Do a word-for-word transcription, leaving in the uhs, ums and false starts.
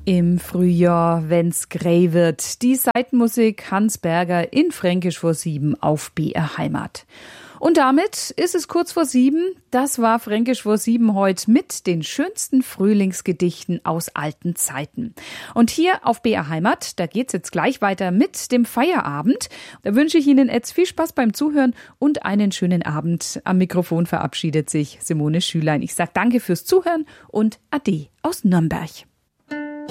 Im Frühjahr, wenn's grey wird, die Seitenmusik Hans Berger in Fränkisch vor sieben auf B R Heimat. Und damit ist es kurz vor sieben. Das war Fränkisch vor sieben heute mit den schönsten Frühlingsgedichten aus alten Zeiten. Und hier auf B R Heimat, da geht's jetzt gleich weiter mit dem Feierabend. Da wünsche ich Ihnen jetzt viel Spaß beim Zuhören und einen schönen Abend. Am Mikrofon verabschiedet sich Simone Schülein. Ich sage danke fürs Zuhören und Ade aus Nürnberg.